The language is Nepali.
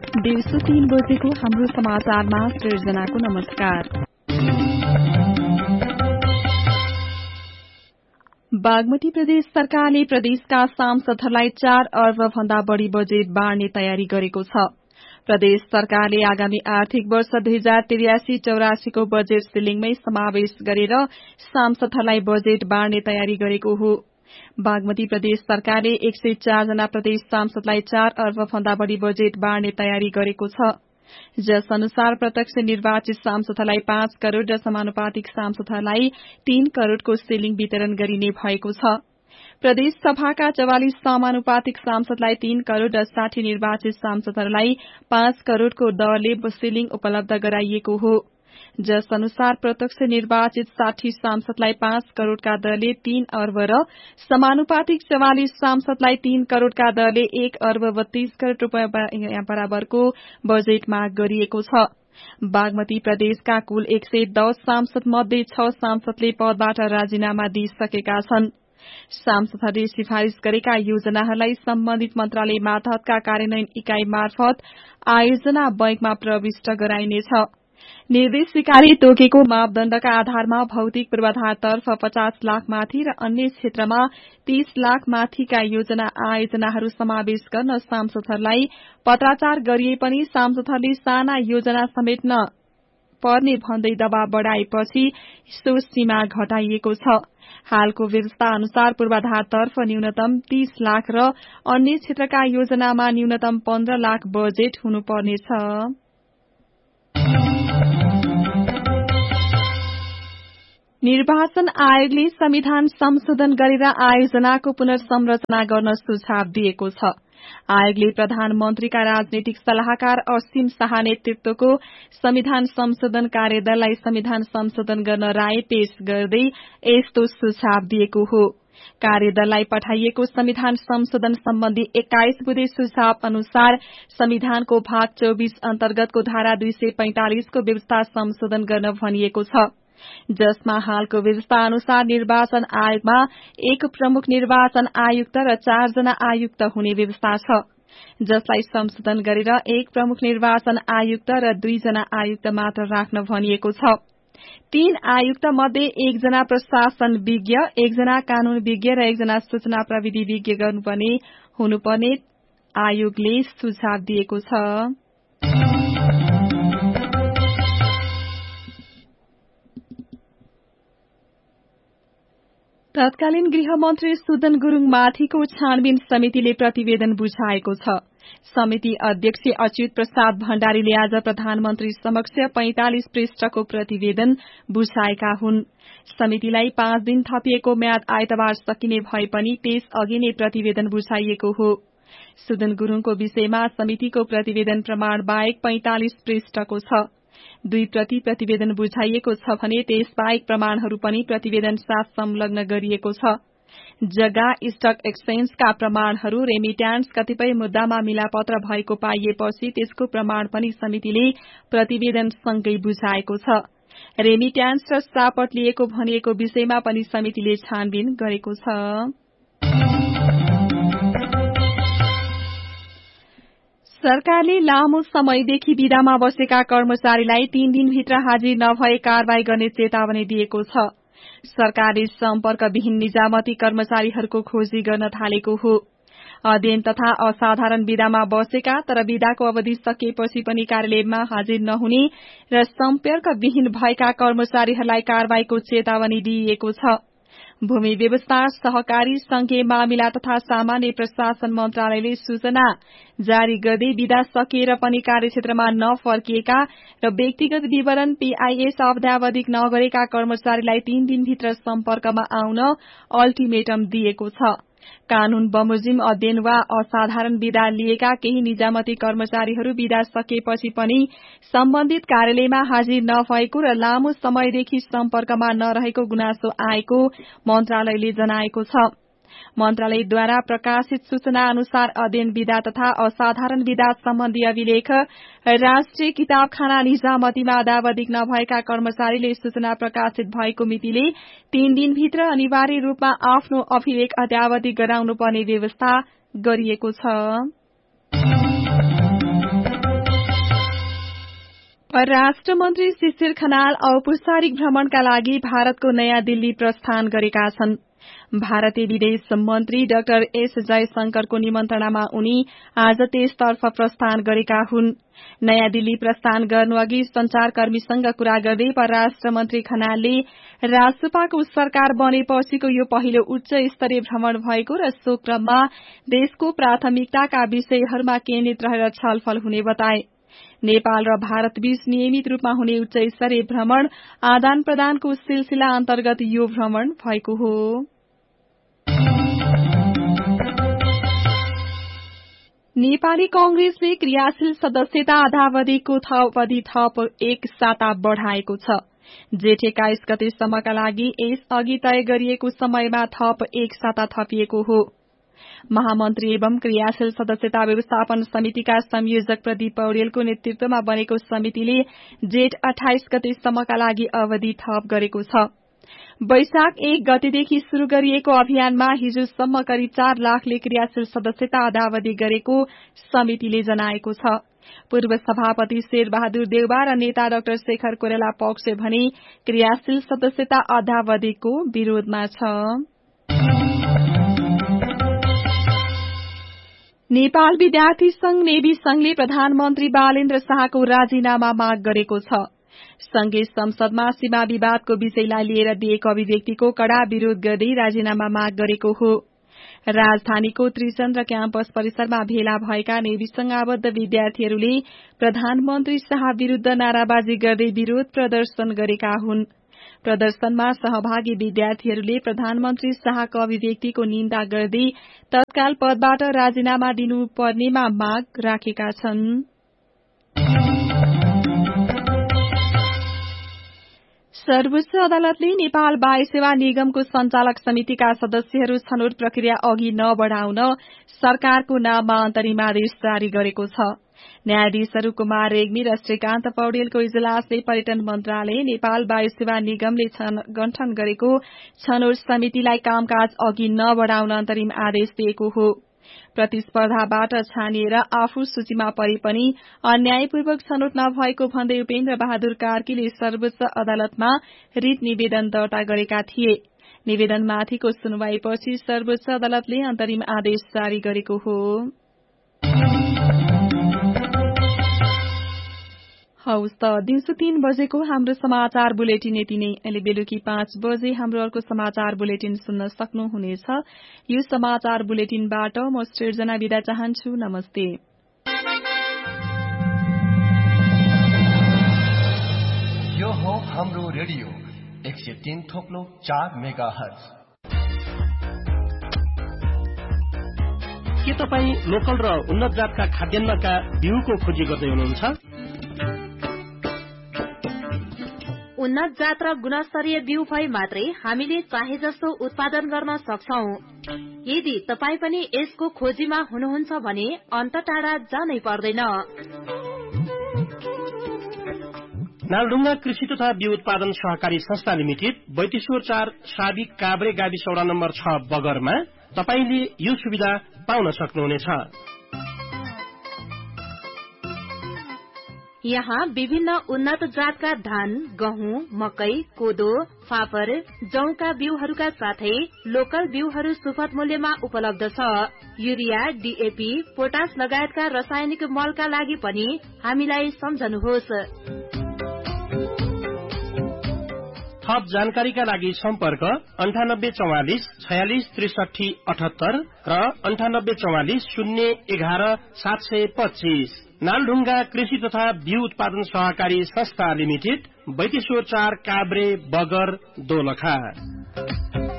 दिउँसो 3 बजेको हाम्रो समाचारमा सृजनाको नमस्कार। बागमती प्रदेश सरकारले प्रदेशका सांसदहरूलाई 4 अर्ब भन्दा बढ़ी बजेट बाँड्ने तयारी गरेको छ। प्रदेश सरकारले आगामी आर्थिक वर्ष 2083-84 को बजेट सिलिङमै समावेश गरेर सांसदहरूलाई बजेट बाँड्ने तयारी गरेको हो। बागमती प्रदेश सरकारले 104 जना प्रदेश सांसदलाई 4 अर्ब भन्दा बढ़ी बजेट बाँड्ने तयारी गरेको छ। जस अनुसार प्रत्यक्ष निर्वाचित सांसदहरूलाई 5 करोड़ र समानुपातिक सांसदहरूलाई 3 करोड़को सिलिङ वितरण गरिने भएको छ। प्रदेश सभाका 44 समानुपातिक सांसदलाई 3 करोड़ र 60 निर्वाचित सांसदहरूलाई 5 करोड़को दरले सिलिङ उपलब्ध गराइएको हो। जस अनुसार प्रत्यक्ष निर्वाचित 60 सांसदलाई 5 करोड़का दरले 3 अर्ब र समानुपातिक 44 सांसदलाई 3 करोड़का दरले 1 अर्ब 32 करोड़ रूपियाँ बराबरको बजेट माग गरिएको छ। बागमती प्रदेशका कुल 110 सांसद मध्ये 6 सांसदले पदबाट राजीनामा दिइसकेका छन्। सांसदहरूले सिफारिश गरेका योजनाहरूलाई सम्बन्धित मन्त्रालय मातहतका कार्यान्वयन इकाई मार्फत आयोजना बैंकमा प्रविष्ट गराइनेछ। निर्देशिकाले तोकेको मापदण्डका आधारमा भौतिक पूर्वाधारतर्फ 50 लाख माथि र अन्य क्षेत्रमा 30 लाख माथिका योजना आयोजनाहरू समावेश गर्न सांसदहरूलाई पत्राचार गरिए पनि सांसदहरूले साना योजना समेट्न पर्ने भन्दै दबाव बढ़ाएपछि सो सीमा घटाइएको छ। हालको व्यवस्था अनुसार पूर्वाधारतर्फ न्यूनतम 30 लाख र अन्य क्षेत्रका योजनामा न्यूनतम 15 लाख बजेट हुनुपर्नेछ। निर्वाचन आयोगले संविधान संशोधन गरेर आयोजनाको पुनर्संरचना गर्न सुझाव दिएको छ। आयोगले प्रधानमन्त्रीका राजनीतिक सल्लाहकार असीम शाह नेतृत्वको संविधान संशोधन कार्यदललाई संविधान संशोधन गर्न राय पेश गर्दै यस्तो सुझाव दिएको हो। कार्यदललाई पठाइएको संविधान संशोधन सम्बन्धी 21 बुँदे सुझाव अनुसार संविधानको भाग 24 अन्तर्गतको धारा 245 को व्यवस्था संशोधन गर्न भनिएको छ। जसमा हालको व्यवस्था अनुसार निर्वाचन आयोगमा 1 प्रमुख निर्वाचन आयुक्त र 4 जना आयुक्त हुने व्यवस्था छ। जसलाई संशोधन गरेर 1 प्रमुख निर्वाचन आयुक्त र 2 जना आयुक्त मात्र राख्न भनिएको छ। 3 आयुक्त मध्ये 1 जना प्रशासन विज्ञ, 1 जना कानून विज्ञ र 1 जना सूचना प्रविधि विज्ञ हुनुपर्ने आयोगले सुझाव दिएको छ। तत्कालीन गृहमन्त्री सुदन गुरूङ माथिको छानबिन समितिले प्रतिवेदन बुझाएको छ। समिति अध्यक्ष अच्युत प्रसाद भण्डारीले आज प्रधानमन्त्री समक्ष 45 पृष्ठको प्रतिवेदन बुझाएका हुन्। समितिलाई 5 दिन थपिएको म्याद आइतबार सकिने भए पनि त्यस अघि नै प्रतिवेदन बुझाइएको हो। सुदन गुरूङको विषयमा समितिको प्रतिवेदन प्रमाण बाहेक 45 पृष्ठको छ। 2 प्रति प्रतिवेदन बुझाइएको छ भने त्यसबाहेक प्रमाणहरू पनि प्रतिवेदन साथ संलग्न गरिएको छ। जग्गा स्टक एक्सचेन्जका प्रमाणहरू, रेमिट्यान्स कतिपय मुद्दामा मिलापत्र भएको पाइएपछि त्यसको प्रमाण पनि समितिले प्रतिवेदनसँगै बुझाएको छ। रेमिट्यान्स र सापट लिएको भनिएको विषयमा पनि समितिले छानबिन गरेको छ। सरकारले लामो समयदेखि विदामा बसेका कर्मचारीलाई 3 दिनभित्र हाजिर नभए कारवाही गर्ने चेतावनी दिएको छ। सरकारले सम्पर्कविहीन निजामती कर्मचारीहरूको खोजी गर्न थालेको हो। अध्ययन तथा असाधारण विदामा बसेका तर विदाको अवधि सकिएपछि पनि कार्यालयमा हाजिर नहुने र सम्पर्कविहीन भएका कर्मचारीहरूलाई कारवाहीको चेतावनी दिइएको छ। भूमि व्यवस्था, सहकारी संघीय मामिला तथा सामान्य प्रशासन मन्त्रालयले सूचना जारी गर्दै विदा सकिएर पनि कार्यक्षेत्रमा नफर्किएका र व्यक्तिगत विवरण पीआईएस अद्यावधिक नगरेका कर्मचारीलाई 3 दिनभित्र सम्पर्कमा आउन अल्टिमेटम दिएको छ। कानून बमोजिम अध्ययन वा असाधारण विदा लिएका केही निजामती कर्मचारीहरू विदा सकेपछि पनि सम्बन्धित कार्यालयमा हाजिर नभएको र लामो समयदेखि सम्पर्कमा नरहेको गुनासो आएको मन्त्रालयले जनाएको छ। मन्त्रालयद्वारा प्रकाशित सूचना अनुसार अध्ययन विदा तथा असाधारण विदा सम्बन्धी अभिलेख राष्ट्रिय किताबखाना निजामतीमा अद्यावधिक नभएका कर्मचारीले सूचना प्रकाशित भएको मितिले 3 दिनभित्र अनिवार्य रूपमा आफ्नो अभिलेख अद्यावधिक गराउनुपर्ने व्यवस्था गरिएको छ। परराष्ट्र मन्त्री शिशिर खनाल औपचारिक भ्रमणका लागि भारतको नयाँ दिल्ली प्रस्थान गरेका छन्। भारतीय विदेश मन्त्री डाक्टर एस जयशंकरको निमन्त्रणामा उनी आज त्यसतर्फ प्रस्थान गरेका हुन्। नयाँ दिल्ली प्रस्थान गर्नुअघि संचारकर्मीसँग कुरा गर्दै परराष्ट्र मन्त्री खनालले राजसपाको सरकार बनेपछिको यो पहिलो उच्च स्तरीय भ्रमण भएको र सो क्रममा देशको प्राथमिकताका विषयहरूमा केन्द्रित रहेर छलफल हुने बताए। नेपाल र भारतबीच नियमित रूपमा हुने उच्च स्तरीय भ्रमण आदान प्रदानको सिलसिला अन्तर्गत यो भ्रमण भएको हो। नेपाली कांग्रेसले क्रियाशील सदस्यता अवधिको अवधि थप 1 साता बढ़ाएको छ। जेठ 21 गतेसम्मका लागि यस अघि तय गरिएको समयमा थप 1 साता थपिएको हो। महामन्त्री एवं क्रियाशील सदस्यता व्यवस्थापन समितिका संयोजक प्रदीप पौडेलको नेतृत्वमा बनेको समितिले जेठ 28 गतेसम्मका लागि अवधि थप गरेको छ। वैशाख 1 गतेदेखि शुरू गरिएको अभियानमा हिजोसम्म करिब 4 लाखले क्रियाशील सदस्यता अदावधि गरेको समितिले जनाएको छ। पूर्व सभापति शेरबहादुर देउबा र नेता डाक्टर शेखर कोइराला पक्ष भने क्रियाशील सदस्यता अदावधिको विरोधमा छ। नेपाल विद्यार्थी संघ नेवी संघले प्रधानमन्त्री बालेन्द्र शाहको राजीनामा माग गरेको छ। संघीय संसदमा सीमा विवादको विषयलाई लिएर दिएको अभिव्यक्तिको कड़ा विरोध गर्दै राजीनामा माग गरेको हो। राजधानीको त्रिचन्द्र क्याम्पस परिसरमा भेला भएका नेवीसँग आबद्ध विद्यार्थीहरूले प्रधानमन्त्री शाह विरूद्ध नाराबाजी गर्दै विरोध प्रदर्शन गरेका हुन्। प्रदर्शनमा सहभागी विद्यार्थीहरूले प्रधानमन्त्री शाहको अभिव्यक्तिको निन्दा गर्दै तत्काल पदबाट राजीनामा दिनुपर्नेमा माग राखेका छन्। सर्वोच्च अदालतले नेपाल वायु सेवा निगमको संचालक समितिका सदस्यहरू छनौट प्रक्रिया अघि नबढ़ाउन सरकारको नाममा अन्तरिम आदेश जारी गरेको छ। न्यायाधीशहरू कुमार रेग्मी र श्रीकान्त पौडेलको इजलासले पर्यटन मन्त्रालय नेपाल वायु सेवा निगमले गठन गरेको छनौट समितिलाई कामकाज अघि नबढ़ाउन अन्तरिम आदेश दिएको हो। प्रतिस्पर्धाबाट छानिएर आफू सूचीमा परे पनि अन्यायपूर्वक छनौट नभएको भन्दै उपेन्द्र बहादुर कार्कीले सर्वोच्च अदालतमा रिट निवेदन दर्ता गरेका थिए। निवेदनमाथिको सुनवाईपछि सर्वोच्च अदालतले अन्तरिम आदेश जारी गरेको हो। हौस् त दिउँसो 3 बजेको हाम्रो समाचार बुलेटिन यति नै। अहिले बेलुकी 5 बजे हाम्रो अर्को समाचार बुलेटिन सुन्न सक्नुहुनेछ। यो समाचार बुलेटिनबाट म सृजना बिदा चाहन्छु। नमस्ते। यो हो हाम्रो रेडियो 103.4 मेगाहर्ज। के तपाईँ लोकल र उन्नत जातका खाद्यान्नका बिउको खोजी गर्दै हुनुहुन्छ? उन्नत जात र गुणस्तरीय बिउ भए मात्रै हामीले चाहे जस्तो उत्पादन गर्न सक्छौं। यदि तपाई पनि यसको खोजीमा हुनुहुन्छ भने अन्त टाढा जानै पर्दैन। नालढुङ्गा कृषि तथा बिउ उत्पादन सहकारी संस्था लिमिटेड 3204 साबिक काभ्रे गाविस वडा नम्बर 6 बगरमा तपाईले यो सुविधा पाउन सक्नुहुनेछ। यहाँ विभिन्न उन्नत जातका धान, गहुँ, मकै, कोदो, फापर, जौका बिउहरूका साथै लोकल बिउहरू सुपथ मूल्यमा उपलब्ध छ। युरिया, डीएपी, पोटास लगायतका रासायनिक मलका लागि पनि हामीलाई सम्झनुहोस्। थप जानकारीका लागि सम्पर्क 9844 46 63 78 र 9844 011 725। नालढुङ्गा कृषि तथा बिउ उत्पादन सहकारी संस्था लिमिटेड 3204 काभ्रे बगर दोलखा।